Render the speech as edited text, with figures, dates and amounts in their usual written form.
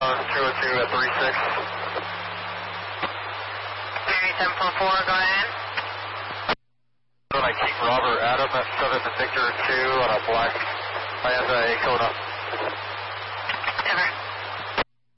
202 at 36. Mary 744, go ahead. When I keep Robert Adam at 7 Victor 2 on a black Hyundai Kona.